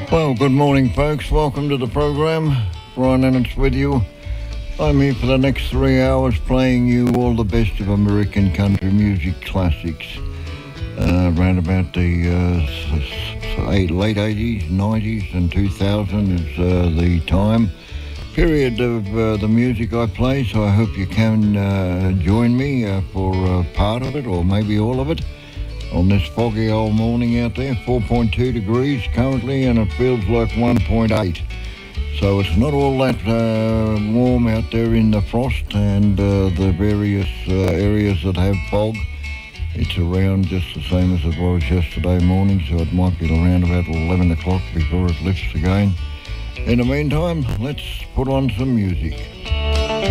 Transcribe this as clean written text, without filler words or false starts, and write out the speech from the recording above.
Well, good morning, folks. Welcome to the program. Brian Ennis with you. I'm here for the next 3 hours playing you all the best of American country music classics. Around about the late 80s, 90s and 2000 is the time period of the music I play, so I hope you can join me for part of it or maybe all of it on this foggy old morning out there. 4.2 degrees currently and it feels like 1.8. So it's not all that warm out there in the frost and the various areas that have fog. It's around just the same as it was yesterday morning, so it might be around about 11 o'clock before it lifts again. In the meantime, let's put on some music.